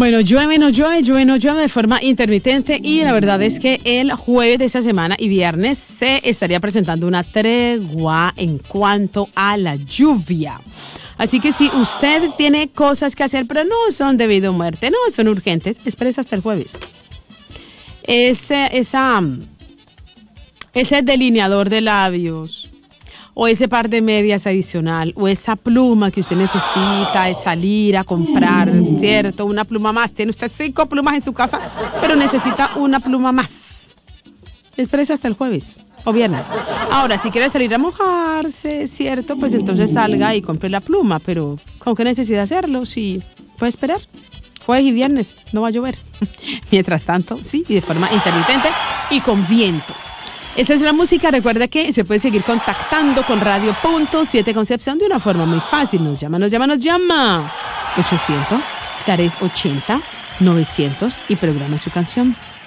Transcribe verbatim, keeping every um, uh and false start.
Bueno, llueve, no llueve, llueve, no llueve de forma intermitente y la verdad es que el jueves de esta semana y viernes se estaría presentando una tregua en cuanto a la lluvia. Así que si usted tiene cosas que hacer, pero no son de vida o muerte, no son urgentes, espérese hasta el jueves. Ese, esa, ese delineador de labios, o ese par de medias adicional, o esa pluma que usted necesita de salir a comprar, ¿cierto? Una pluma más. Tiene usted cinco plumas en su casa, pero necesita una pluma más. Espérese hasta el jueves o viernes. Ahora, si quiere salir a mojarse, ¿cierto? Pues entonces salga y compre la pluma, pero ¿con qué necesidad hacerlo? Si puede esperar. Jueves y viernes, no va a llover. Mientras tanto, sí, y de forma intermitente y con viento. Esta es la música. Recuerda que se puede seguir contactando con Radio Punto siete Concepción de una forma muy fácil. Nos llama, nos llama, nos llama. ochocientos, tres ochenta, novecientos y programa su canción.